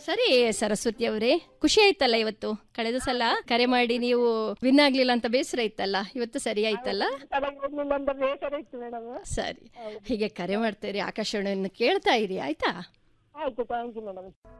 ಸರಿ ಸರಸ್ವತಿ ಅವರೇ, ಖುಷಿ ಆಯ್ತಲ್ಲ ಇವತ್ತು? ಕಳೆದ ಸಲ ಕರೆ ಮಾಡಿ ನೀವು ವಿನ್ ಆಗ್ಲಿಲ್ಲ ಅಂತ ಬೇಸರ ಇತ್ತಲ್ಲ, ಇವತ್ತು ಸರಿ ಆಯ್ತಲ್ಲ? ಬೇಸರ ಇತ್ತು ಮೇಡಮ್. ಸರಿ, ಹೀಗೆ ಕರೆ ಮಾಡ್ತೀರಿ, ಆಕಾಶವಾಣಿಯನ್ನು ಕೇಳ್ತಾ ಇರಿ ಆಯ್ತಾ? ಆಯ್ತು, ಥ್ಯಾಂಕ್ ಯು ಮೇಡಮ್.